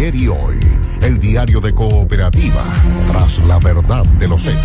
Ayer y hoy, el diario de Cooperativa, tras la verdad de los hechos.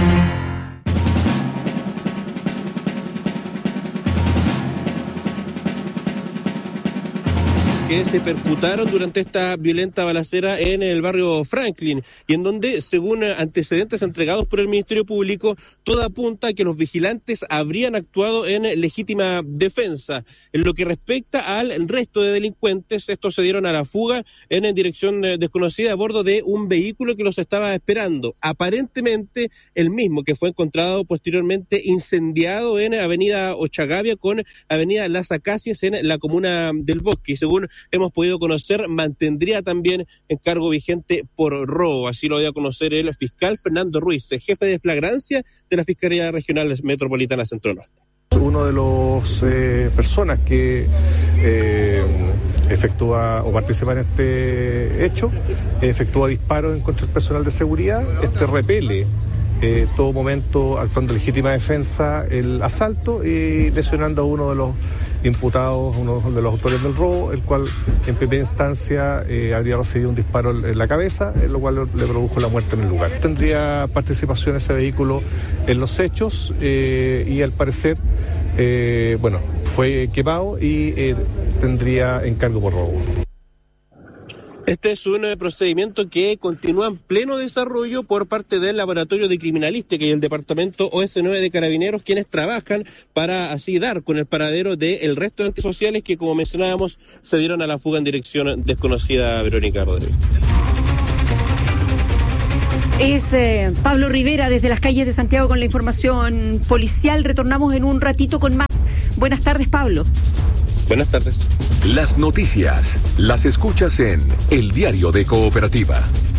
Que se percutaron durante esta violenta balacera en el barrio Franklin, y en donde, según antecedentes entregados por el Ministerio Público, todo apunta a que los vigilantes habrían actuado en legítima defensa. En lo que respecta al resto de delincuentes, estos se dieron a la fuga en dirección desconocida a bordo de un vehículo que los estaba esperando. Aparentemente el mismo que fue encontrado posteriormente incendiado en Avenida Ochagavia con Avenida Las Acacias en la comuna del Bosque, y según hemos podido conocer, mantendría también encargo vigente por robo. Así lo dio a conocer el fiscal Fernando Ruiz, jefe de flagrancia de la Fiscalía Regional Metropolitana Centro Norte. Uno de los personas que efectúa o participa en este hecho, efectúa disparos en contra del personal de seguridad, repele todo momento, actuando en legítima defensa, el asalto y lesionando a uno de los imputados, uno de los autores del robo, el cual en primera instancia habría recibido un disparo en la cabeza, lo cual le produjo la muerte en el lugar. Tendría participación ese vehículo en los hechos y al parecer, fue quemado y tendría encargo por robo. Este es un procedimiento que continúa en pleno desarrollo por parte del Laboratorio de Criminalística y el Departamento OS9 de Carabineros, quienes trabajan para así dar con el paradero del resto de antisociales que, como mencionábamos, se dieron a la fuga en dirección desconocida. Verónica Rodríguez. Es Pablo Rivera desde las calles de Santiago con la información policial. Retornamos en un ratito con más. Buenas tardes, Pablo. Buenas tardes. Las noticias las escuchas en El Diario de Cooperativa.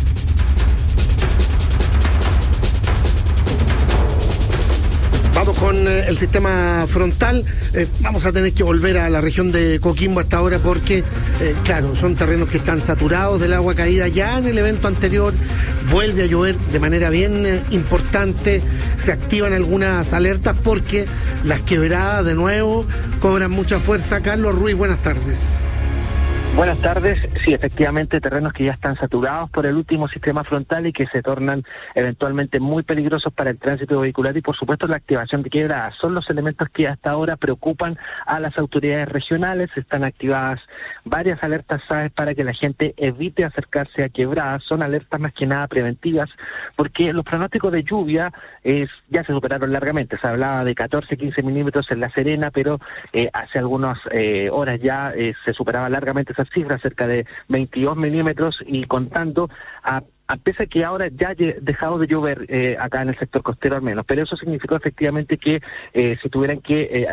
Vamos con el sistema frontal. Vamos a tener que volver a la región de Coquimbo hasta ahora porque, son terrenos que están saturados del agua caída. Ya en el evento anterior vuelve a llover de manera bien importante. Se activan algunas alertas porque las quebradas de nuevo cobran mucha fuerza. Carlos Ruiz, buenas tardes. Buenas tardes. Sí, efectivamente, terrenos que ya están saturados por el último sistema frontal y que se tornan eventualmente muy peligrosos para el tránsito vehicular y, por supuesto, la activación de quebradas. Son los elementos que hasta ahora preocupan a las autoridades regionales. Están activadas varias alertas, ¿sabes?, para que la gente evite acercarse a quebradas. Son alertas más que nada preventivas, porque los pronósticos de lluvia ya se superaron largamente. Se hablaba de 14-15 milímetros en La Serena, pero hace algunas horas ya se superaba largamente esa cifra, cerca de 22 milímetros y contando, a pesar que ahora ya ha dejado de llover acá en el sector costero al menos, pero eso significó efectivamente que se tuvieran que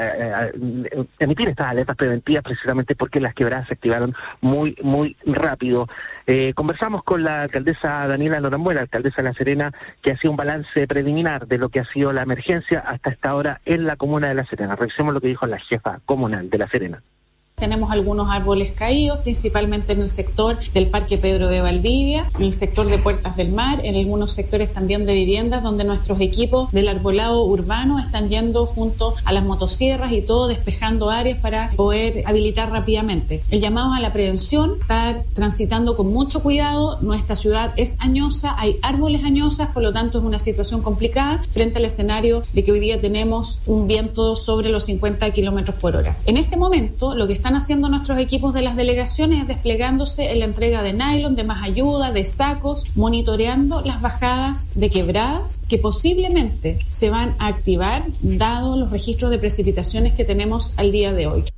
emitir estas alertas preventivas precisamente porque las quebradas se activaron muy, muy rápido. Conversamos con la alcaldesa Daniela Norambuena, alcaldesa de La Serena, que hacía un balance preliminar de lo que ha sido la emergencia hasta esta hora en la comuna de La Serena. Revisemos lo que dijo la jefa comunal de La Serena. Tenemos algunos árboles caídos, principalmente en el sector del Parque Pedro de Valdivia, en el sector de Puertas del Mar, en algunos sectores también de viviendas, donde nuestros equipos del arbolado urbano están yendo junto a las motosierras y todo, despejando áreas para poder habilitar rápidamente. El llamado a la prevención, estar transitando con mucho cuidado. Nuestra ciudad es añosa, hay árboles añosas, por lo tanto es una situación complicada frente al escenario de que hoy día tenemos un viento sobre los 50 kilómetros por hora. En este momento, lo que están haciendo nuestros equipos de las delegaciones es desplegándose en la entrega de nylon, de más ayuda, de sacos, monitoreando las bajadas de quebradas que posiblemente se van a activar dado los registros de precipitaciones que tenemos al día de hoy.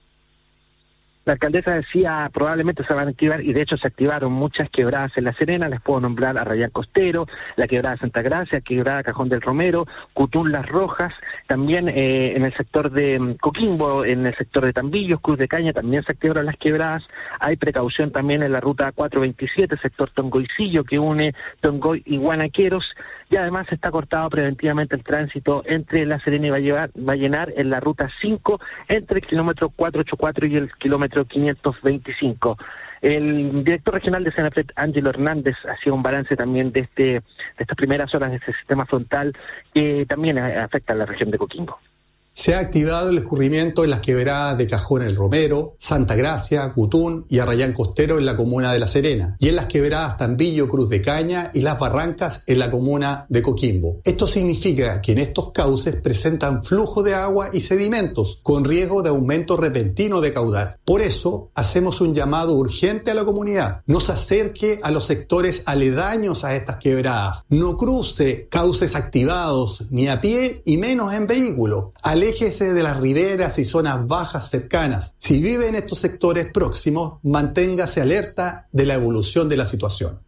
La alcaldesa decía probablemente se van a activar, y de hecho se activaron muchas quebradas en La Serena. Les puedo nombrar Arrayán Costero, la quebrada Santa Gracia, quebrada Cajón del Romero, Cutún Las Rojas, también en el sector de Coquimbo, en el sector de Tambillos, Cruz de Caña, también se activaron las quebradas. Hay precaución también en la ruta 427, sector Tongoycillo, que une Tongoy y Guanaqueros, y además está cortado preventivamente el tránsito entre La Serena y Vallenar en la ruta 5, entre el kilómetro 484 y el kilómetro 525. El director regional de Senapred, Ángelo Hernández, hacía un balance también de estas primeras horas de este sistema frontal que también afecta a la región de Coquimbo. Se ha activado el escurrimiento en las quebradas de Cajón El Romero, Santa Gracia, Cutún y Arrayán Costero en la comuna de La Serena, y en las quebradas Tambillo, Cruz de Caña y Las Barrancas en la comuna de Coquimbo. Esto significa que en estos cauces presentan flujo de agua y sedimentos, con riesgo de aumento repentino de caudal. Por eso, hacemos un llamado urgente a la comunidad. No se acerque a los sectores aledaños a estas quebradas. No cruce cauces activados, ni a pie y menos en vehículo. Aléjese de las riberas y zonas bajas cercanas. Si vive en estos sectores próximos, manténgase alerta de la evolución de la situación.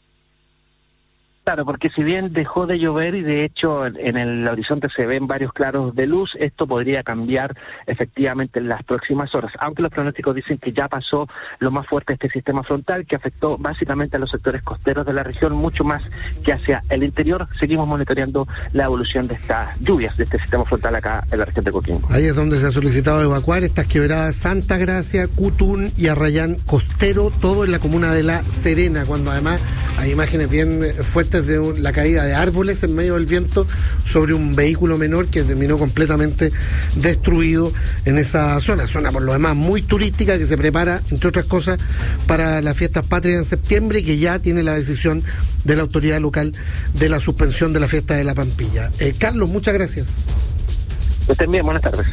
Claro, porque si bien dejó de llover y de hecho en el horizonte se ven varios claros de luz, esto podría cambiar efectivamente en las próximas horas, aunque los pronósticos dicen que ya pasó lo más fuerte este sistema frontal que afectó básicamente a los sectores costeros de la región, mucho más que hacia el interior. Seguimos monitoreando la evolución de estas lluvias, de este sistema frontal acá en la región de Coquimbo. Ahí es donde se ha solicitado evacuar estas quebradas Santa Gracia, Cutún y Arrayán Costero, todo en la comuna de La Serena, cuando además hay imágenes bien fuertes de la caída de árboles en medio del viento sobre un vehículo menor que terminó completamente destruido en esa zona por lo demás muy turística, que se prepara, entre otras cosas, para las fiestas patrias en septiembre y que ya tiene la decisión de la autoridad local de la suspensión de la fiesta de la Pampilla. Carlos, muchas gracias. Estén bien, buenas tardes.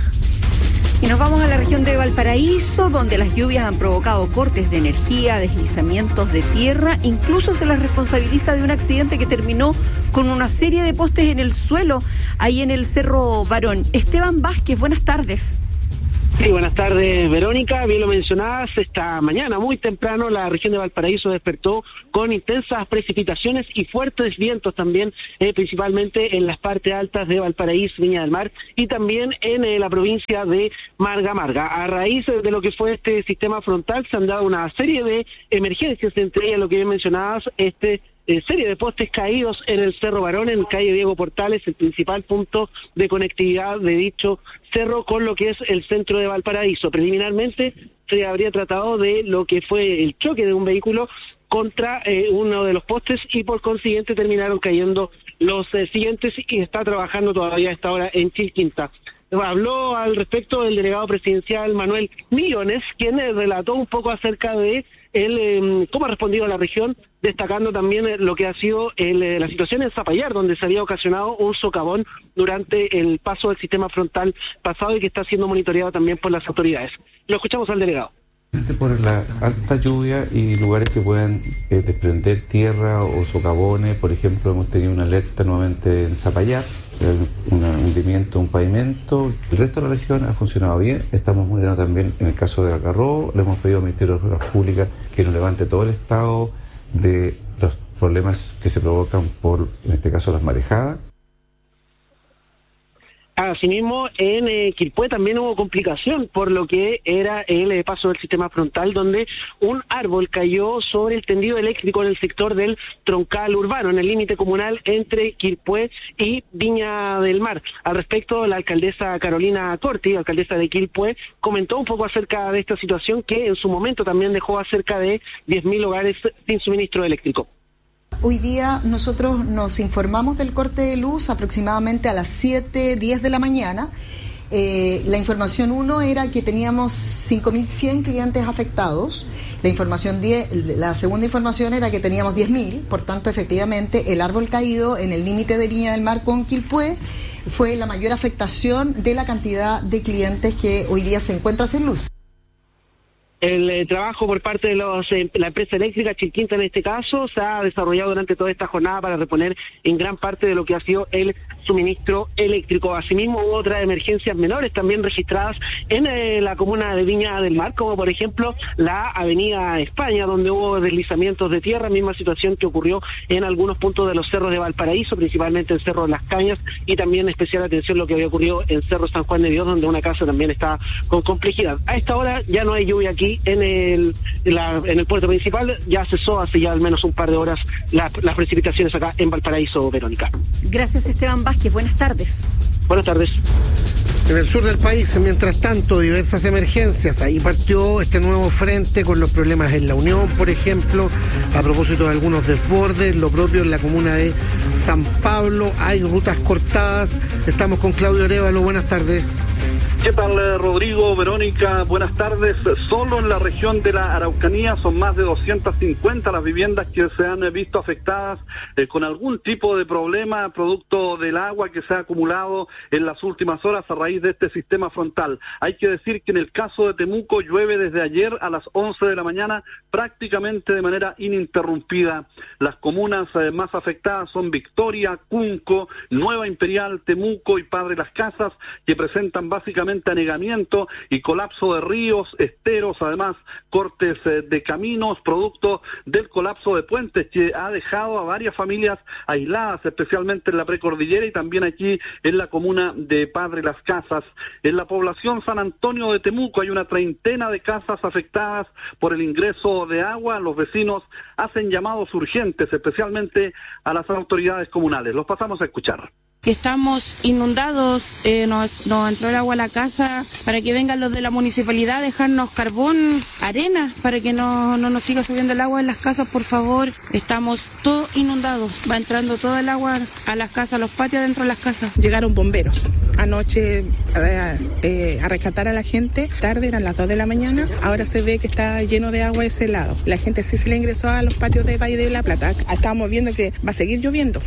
Y nos vamos a la región de Valparaíso, donde las lluvias han provocado cortes de energía, deslizamientos de tierra, incluso se les responsabiliza de un accidente que terminó con una serie de postes en el suelo, ahí en el Cerro Barón. Esteban Vázquez, buenas tardes. Sí, buenas tardes, Verónica. Bien lo mencionabas, esta mañana muy temprano la región de Valparaíso despertó con intensas precipitaciones y fuertes vientos también, principalmente en las partes altas de Valparaíso, Viña del Mar y también en la provincia de Marga Marga. A raíz de lo que fue este sistema frontal se han dado una serie de emergencias, entre ellas lo que bien mencionabas, serie de postes caídos en el Cerro Barón, en calle Diego Portales, el principal punto de conectividad de dicho cerro con lo que es el centro de Valparaíso. Preliminarmente se habría tratado de lo que fue el choque de un vehículo contra uno de los postes y por consiguiente terminaron cayendo los siguientes y está trabajando todavía a esta hora en Chilquinta. Habló al respecto el delegado presidencial Manuel Millones, quien relató un poco acerca de cómo ha respondido a la región, destacando también lo que ha sido la situación en Zapallar, donde se había ocasionado un socavón durante el paso del sistema frontal pasado y que está siendo monitoreado también por las autoridades. Lo escuchamos al delegado. Por la alta lluvia y lugares que puedan desprender tierra o socavones, por ejemplo, hemos tenido una alerta nuevamente en Zapallar, un hundimiento, un pavimento. El resto de la región ha funcionado bien. Estamos monitoreando también en el caso de Algarrobo. Le hemos pedido al Ministerio de Obras Públicas que nos levante todo el estado de los problemas que se provocan por, en este caso, las marejadas. Asimismo, en Quilpué también hubo complicación por lo que era el paso del sistema frontal, donde un árbol cayó sobre el tendido eléctrico en el sector del troncal urbano, en el límite comunal entre Quilpué y Viña del Mar. Al respecto, la alcaldesa Carolina Corti, alcaldesa de Quilpué, comentó un poco acerca de esta situación que en su momento también dejó a cerca de 10.000 hogares sin suministro eléctrico. Hoy día nosotros nos informamos del corte de luz aproximadamente a las 7:10 de la mañana. La información 1 era que teníamos 5.100 clientes afectados. La segunda información era que teníamos 10.000, por tanto, efectivamente, el árbol caído en el límite de Viña del Mar con Quilpué fue la mayor afectación de la cantidad de clientes que hoy día se encuentran sin luz. El trabajo por parte de la empresa eléctrica Chilquinta en este caso se ha desarrollado durante toda esta jornada para reponer en gran parte de lo que ha sido el suministro eléctrico. Asimismo hubo otras emergencias menores también registradas en la comuna de Viña del Mar, como por ejemplo la avenida España, donde hubo deslizamientos de tierra, misma situación que ocurrió en algunos puntos de los cerros de Valparaíso, principalmente el Cerro de las Cañas, y también especial atención lo que había ocurrido en Cerro San Juan de Dios, donde una casa también está con complejidad. A esta hora ya no hay lluvia aquí en el puerto principal, ya cesó hace ya al menos un par de horas las precipitaciones acá en Valparaíso, Verónica. Gracias, Esteban Vázquez, buenas tardes. Buenas tardes. En el sur del país, mientras tanto, diversas emergencias. Ahí partió este nuevo frente con los problemas en La Unión, por ejemplo, a propósito de algunos desbordes, lo propio en la comuna de San Pablo, hay rutas cortadas. Estamos con Claudio Arévalo, buenas tardes. ¿Qué tal, Rodrigo, Verónica? Buenas tardes. Solo en la región de la Araucanía son más de 250 las viviendas que se han visto afectadas con algún tipo de problema producto del agua que se ha acumulado en las últimas horas a raíz de este sistema frontal. Hay que decir que en el caso de Temuco llueve desde ayer a las 11 de la mañana prácticamente de manera ininterrumpida. Las comunas más afectadas son Victoria, Cunco, Nueva Imperial, Temuco y Padre Las Casas, que presentan básicamente anegamiento y colapso de ríos, esteros, además cortes de caminos, producto del colapso de puentes que ha dejado a varias familias aisladas, especialmente en la precordillera y también aquí en la comuna de Padre Las Casas. En la población San Antonio de Temuco hay una treintena de casas afectadas por el ingreso de agua. Los vecinos hacen llamados urgentes, especialmente a las autoridades comunales. Los pasamos a escuchar. Estamos inundados, nos entró el agua a la casa, para que vengan los de la municipalidad a dejarnos carbón, arena, para que no nos siga subiendo el agua en las casas, por favor. Estamos todos inundados, va entrando todo el agua a las casas, a los patios dentro de las casas. Llegaron bomberos anoche a rescatar a la gente, tarde, eran las 2 de la mañana, ahora se ve que está lleno de agua ese lado. La gente sí se le ingresó a los patios de Valle de la Plata, estábamos viendo que va a seguir lloviendo.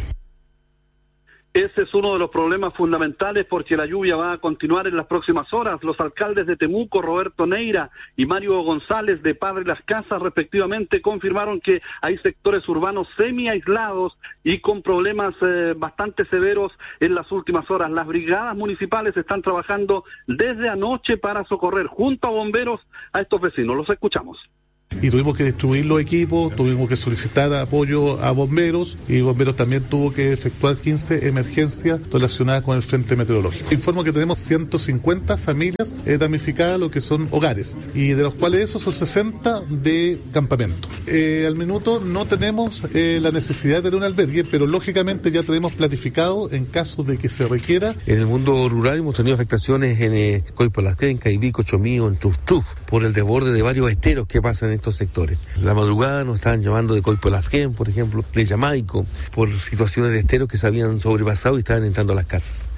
Ese es uno de los problemas fundamentales porque la lluvia va a continuar en las próximas horas. Los alcaldes de Temuco, Roberto Neira y Mario González de Padre Las Casas, respectivamente, confirmaron que hay sectores urbanos semi-aislados y con problemas bastante severos en las últimas horas. Las brigadas municipales están trabajando desde anoche para socorrer junto a bomberos a estos vecinos. Los escuchamos. Y tuvimos que distribuir los equipos, tuvimos que solicitar apoyo a bomberos y bomberos también tuvo que efectuar 15 emergencias relacionadas con el frente meteorológico. Informo que tenemos 150 familias damnificadas, lo que son hogares, y de los cuales esos son 60 de campamento. Al minuto no tenemos la necesidad de tener un albergue, pero lógicamente ya tenemos planificado en caso de que se requiera. En el mundo rural hemos tenido afectaciones en Coipolasquén, Caibico, Chomío, en Truf, por el desborde de varios esteros que pasan en estos sectores. La madrugada nos estaban llamando de Coipolasquén, por ejemplo, de Jamaico, por situaciones de esteros que se habían sobrepasado y estaban entrando a las casas.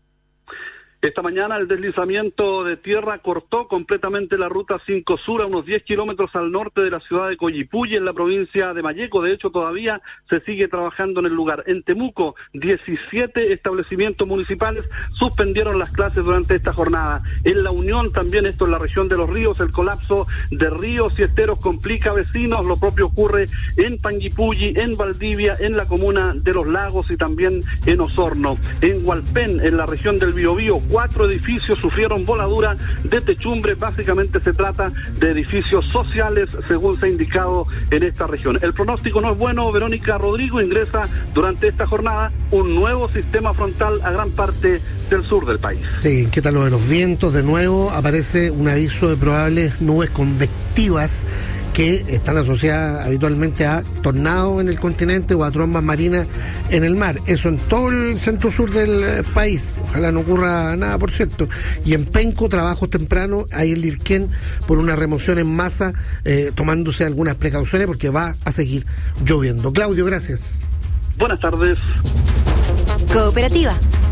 Esta mañana el deslizamiento de tierra cortó completamente la ruta 5 Sur a unos 10 kilómetros al norte de la ciudad de Coyipulli, en la provincia de Malleco. De hecho, todavía se sigue trabajando en el lugar. En Temuco, 17 establecimientos municipales suspendieron las clases durante esta jornada. En La Unión, también esto en la región de los ríos, el colapso de ríos y esteros complica a vecinos. Lo propio ocurre en Panguipulli, en Valdivia, en la comuna de Los Lagos y también en Osorno. En Hualpén, en la región del Biobío, 4 edificios sufrieron voladura de techumbre. Básicamente se trata de edificios sociales, según se ha indicado en esta región. El pronóstico no es bueno, Verónica. Rodrigo. Ingresa durante esta jornada un nuevo sistema frontal a gran parte del sur del país. Sí, ¿qué tal lo de los vientos? De nuevo aparece un aviso de probables nubes convectivas que están asociadas habitualmente a tornados en el continente o a trombas marinas en el mar. Eso en todo el centro-sur del país. Ojalá no ocurra nada, por cierto. Y en Penco, trabajos tempranos, hay el Lirquén por una remoción en masa, tomándose algunas precauciones porque va a seguir lloviendo. Claudio, gracias. Buenas tardes. Cooperativa.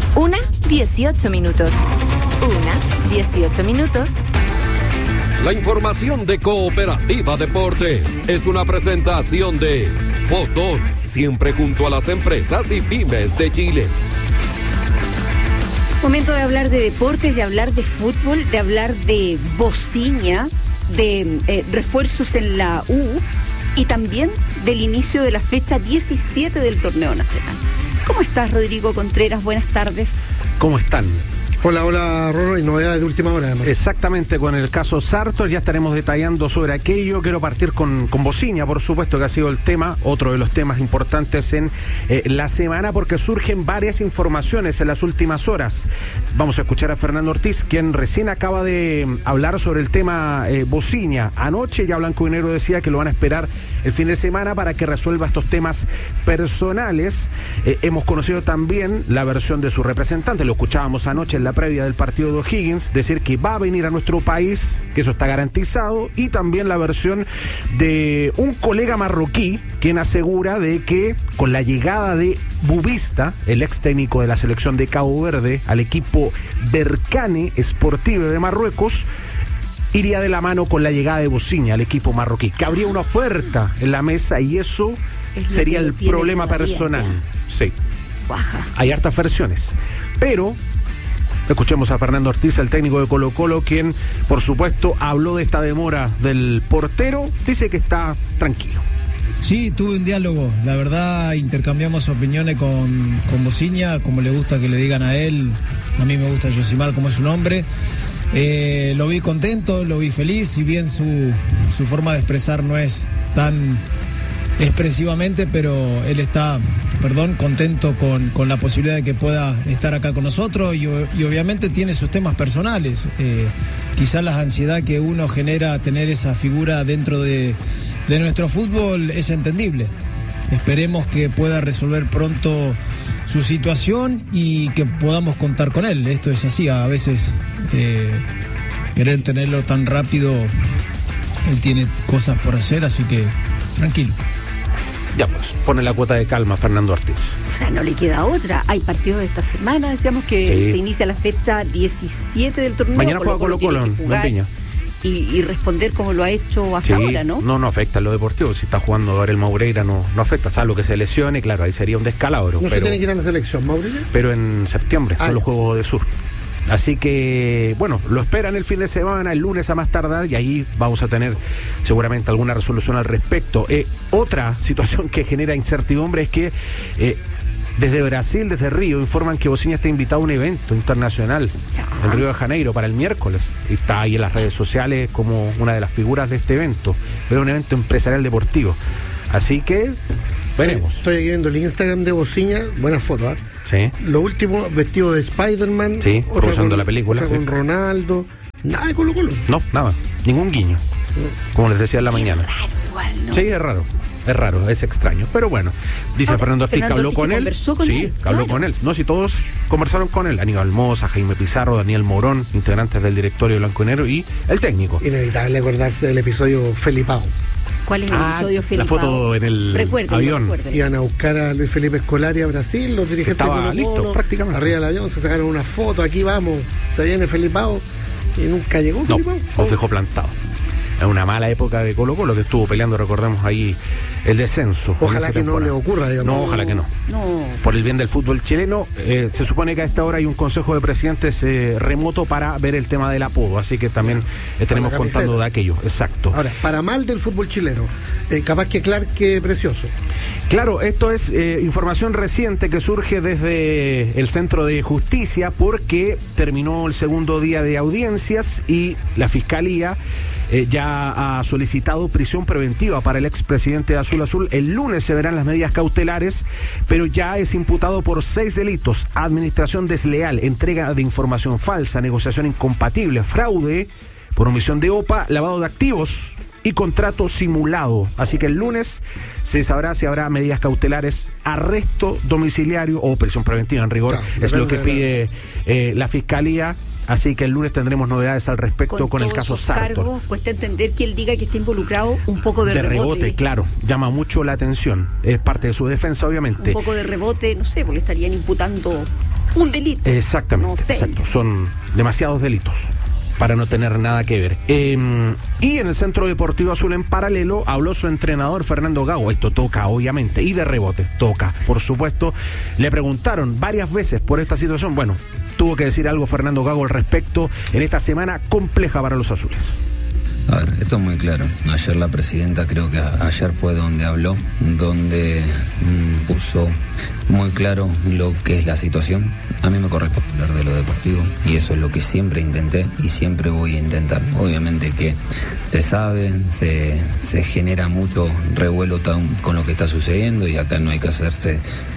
1:18 minutos. 1:18 minutos. La información de Cooperativa Deportes es una presentación de Fotón, siempre junto a las empresas y pymes de Chile. Momento de hablar de deportes, de hablar de fútbol, de hablar de Bociña, de refuerzos en la U y también del inicio de la fecha 17 del torneo nacional. ¿Cómo estás, Rodrigo Contreras? Buenas tardes. ¿Cómo están? Hola, Rorro, y novedades de última hora, además. Exactamente, con el caso Sartor ya estaremos detallando sobre aquello. Quiero partir con Bociña, por supuesto, que ha sido el tema, otro de los temas importantes en la semana, porque surgen varias informaciones en las últimas horas. Vamos a escuchar a Fernando Ortiz, quien recién acaba de hablar sobre el tema Bociña. Anoche ya Blanco y Negro decía que lo van a esperar el fin de semana para que resuelva estos temas personales. Hemos conocido también la versión de su representante, lo escuchábamos anoche en la la previa del partido de O'Higgins, decir que va a venir a nuestro país, que eso está garantizado, y también la versión de un colega marroquí, quien asegura de que con la llegada de Bubista, el ex técnico de la selección de Cabo Verde, al equipo Berkane Sportive de Marruecos, iría de la mano con la llegada de Bociña al equipo marroquí, que habría una oferta en la mesa y eso sería el problema personal. Sí. Baja. Hay hartas versiones, pero escuchemos a Fernando Ortiz, el técnico de Colo-Colo, quien por supuesto habló de esta demora del portero, dice que está tranquilo. Sí, tuve un diálogo, la verdad intercambiamos opiniones con Bociña, como le gusta que le digan a él, a mí me gusta Yosimar como es su nombre. Lo vi contento, lo vi feliz, si bien su forma de expresar no es tan expresivamente, pero él está, contento con la posibilidad de que pueda estar acá con nosotros y obviamente tiene sus temas personales. Quizás la ansiedad que uno genera tener esa figura dentro de nuestro fútbol es entendible. Esperemos que pueda resolver pronto su situación y que podamos contar con él. Esto es así, a veces querer tenerlo tan rápido, él tiene cosas por hacer, así que tranquilo. Ya pues, pone la cuota de calma Fernando Ortiz. O sea, no le queda otra. Hay partidos de esta semana, decíamos que se inicia la fecha 17 del torneo. Mañana juega Colo-Colo en Viña. Y responder como lo ha hecho hasta ahora, ¿no? No afecta lo deportivo. Si está jugando Gabriel Maureira no afecta, salvo que se lesione, claro, ahí sería un descalabro. ¿No se tiene que ir a la selección, Maureira? Pero en septiembre, son los Juegos de Sur. Así que, bueno, lo esperan el fin de semana, el lunes a más tardar, y ahí vamos a tener seguramente alguna resolución al respecto. Otra situación que genera incertidumbre es que desde Brasil, desde Río, informan que Bociña está invitado a un evento internacional en Río de Janeiro para el miércoles. Y está ahí en las redes sociales como una de las figuras de este evento. Pero un evento empresarial deportivo. Así que veremos. Estoy aquí viendo el Instagram de Bociña, buena foto, ¿eh? Sí. Lo último, vestido de Spider-Man. Sí, usando la película. Con Ronaldo. Nada de Colo-Colo. No, nada. Ningún guiño. Como les decía en la mañana. Raro, igual, ¿no? Sí, es raro, es extraño. Pero bueno, dice Fernando Ortiz que habló con él. Sí, que habló con él. No, si todos conversaron con él. Aníbal Mosa, Jaime Pizarro, Daniel Morón, integrantes del directorio blanco-negro y el técnico. Inevitable acordarse del episodio Felipao. ¿Cuál es el episodio Felipao? La foto en el avión. Iban a buscar a Luis Felipe Scolari a Brasil, los dirigentes estaba listo prácticamente. Arriba del avión se sacaron una foto, aquí vamos, se viene Felipao y nunca llegó Felipao. Nos dejó plantado. Es una mala época de Colo-Colo que estuvo peleando, recordemos ahí, el descenso. Ojalá que no le ocurra, digamos. No, ojalá que no. Por el bien del fútbol chileno, se supone que a esta hora hay un consejo de presidentes remoto para ver el tema del apodo, así que también estaremos contando de aquello, exacto. Ahora, para mal del fútbol chileno, capaz que Clark quede precioso. Claro, esto es información reciente que surge desde el Centro de Justicia porque terminó el segundo día de audiencias y la Fiscalía ya ha solicitado prisión preventiva para el expresidente de Azul. El lunes se verán las medidas cautelares, pero ya es imputado por 6 delitos: administración desleal, entrega de información falsa, negociación incompatible, fraude por omisión de OPA, lavado de activos y contrato simulado. Así que el lunes se sabrá si habrá medidas cautelares, arresto domiciliario o prisión preventiva en rigor. Es lo que pide la Fiscalía. Así que el lunes tendremos novedades al respecto con el caso Sartor. Cuesta entender que él diga que está involucrado un poco de rebote. Claro, llama mucho la atención. Es parte de su defensa, obviamente. Un poco de rebote, no sé, porque le estarían imputando un delito. Exactamente, exacto. Son demasiados delitos para no tener nada que ver. Y en el Centro Deportivo Azul, en paralelo, habló su entrenador Fernando Gago. Esto toca, obviamente, y de rebote, toca, por supuesto. Le preguntaron varias veces por esta situación. Bueno, tuvo que decir algo Fernando Gago al respecto en esta semana compleja para los azules. A ver, esto es muy claro. Ayer la presidenta, creo que ayer fue donde habló, donde puso muy claro lo que es la situación. A mí me corresponde hablar de lo deportivo y eso es lo que siempre intenté y siempre voy a intentar. Obviamente que se sabe, se genera mucho revuelo con lo que está sucediendo y acá no hay que hacerse,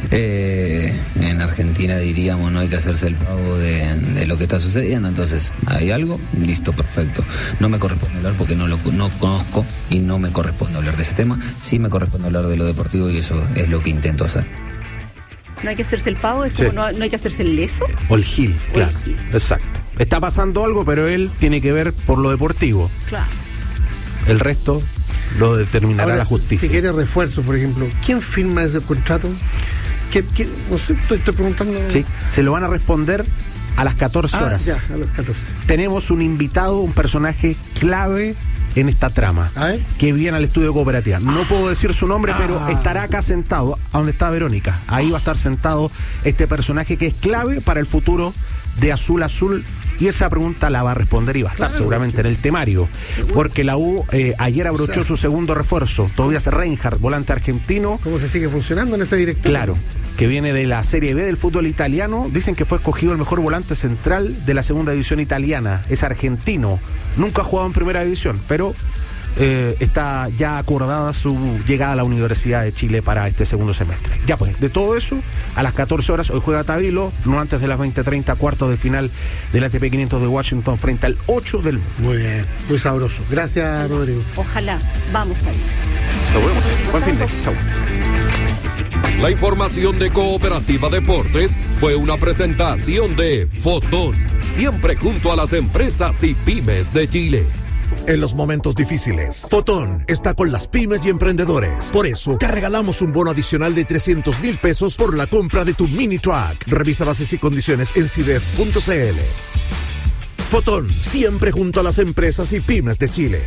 en Argentina diríamos, no hay que hacerse el pavo de lo que está sucediendo. Entonces, ¿hay algo? Listo, perfecto. No me corresponde hablar porque no conozco y no me corresponde hablar de ese tema. Sí me corresponde hablar de lo deportivo y eso es lo que intento hacer. No hay que hacerse el pavo, es como no hay que hacerse el leso. O el gil, claro. Exacto. Está pasando algo, pero él tiene que ver por lo deportivo. Claro. El resto lo determinará Ahora, la justicia. Si quiere refuerzo, por ejemplo, ¿quién firma ese contrato? No sé, estoy preguntando. Sí, se lo van a responder a las 14 horas. Ya, a las 14. Tenemos un invitado, un personaje clave en esta trama, que viene al estudio de Cooperativa. No puedo decir su nombre, pero estará acá sentado, a donde está Verónica. Ahí va a estar sentado este personaje que es clave para el futuro de Azul Azul. Y esa pregunta la va a responder y va a estar seguramente en el temario. Porque la U ayer abrochó su segundo refuerzo. Tobias Reinhardt, volante argentino. ¿Cómo se sigue funcionando en ese director? Claro, que viene de la Serie B del fútbol italiano. Dicen que fue escogido el mejor volante central de la segunda división italiana. Es argentino. Nunca ha jugado en primera división, pero está ya acordada su llegada a la Universidad de Chile para este segundo semestre. Ya pues, de todo eso, a las 14 horas hoy juega Tabilo, no antes de las 20:30, cuartos de final del ATP 500 de Washington frente al 8 del mundo. Muy bien, muy sabroso. Gracias, Rodrigo. Ojalá. Vamos, Tabilo. Nos vemos. Buen fin de semana. La información de Cooperativa Deportes fue una presentación de Fotón, siempre junto a las empresas y pymes de Chile. En los momentos difíciles, Fotón está con las pymes y emprendedores. Por eso, te regalamos un bono adicional de 300,000 pesos por la compra de tu mini truck. Revisa bases y condiciones en cidef.cl. Fotón, siempre junto a las empresas y pymes de Chile.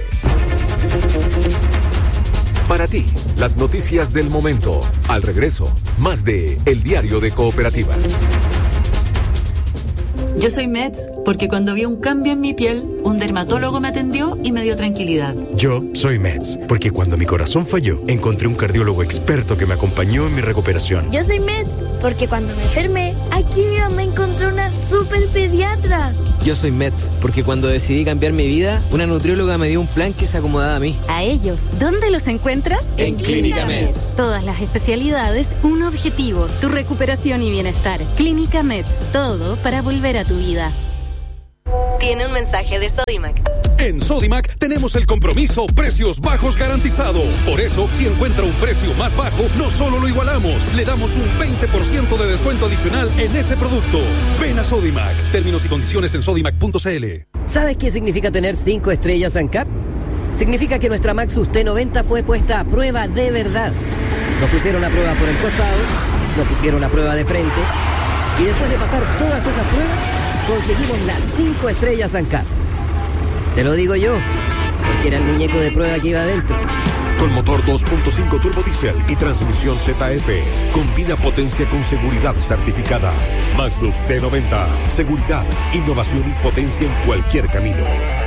Para ti, las noticias del momento. Al regreso, más de El Diario de Cooperativa. Yo soy Meds porque cuando vi un cambio en mi piel, un dermatólogo me atendió y me dio tranquilidad. Yo soy Meds porque cuando mi corazón falló, encontré un cardiólogo experto que me acompañó en mi recuperación. Yo soy Meds porque cuando me enfermé, aquí mi mamá encontró una super pediatra. Yo soy Meds porque cuando decidí cambiar mi vida, una nutrióloga me dio un plan que se acomodaba a mí. A ellos, ¿dónde los encuentras? En Clínica Meds. Todas las especialidades, un objetivo, tu recuperación y bienestar. Clínica Meds, todo para volver a tu vida. Tiene un mensaje de Sodimac. En Sodimac tenemos el compromiso precios bajos garantizado. Por eso, si encuentra un precio más bajo, no solo lo igualamos, le damos un 20% de descuento adicional en ese producto. Ven a Sodimac. Términos y condiciones en sodimac.cl. ¿Sabes qué significa tener 5 estrellas ANCAP? Significa que nuestra Maxus T90 fue puesta a prueba de verdad. Nos pusieron a prueba por el costado, nos pusieron a prueba de frente, y después de pasar todas esas pruebas, conseguimos las 5 estrellas ANCAP. Te lo digo yo, porque era el muñeco de prueba que iba adentro. Con motor 2.5 turbo diesel y transmisión ZF. Combina potencia con seguridad certificada. Maxus T90. Seguridad, innovación y potencia en cualquier camino.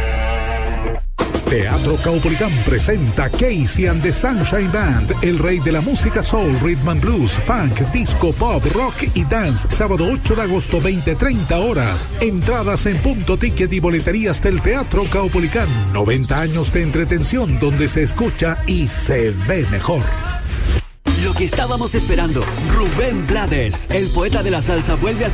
Teatro Caupolicán presenta Casey and the Sunshine Band, el rey de la música soul, rhythm and blues, funk, disco, pop, rock y dance. Sábado 8 de agosto, 20:30 horas. Entradas en Punto Ticket y boleterías del Teatro Caupolicán. 90 años de entretención donde se escucha y se ve mejor. Lo que estábamos esperando, Rubén Blades, el poeta de la salsa, vuelve a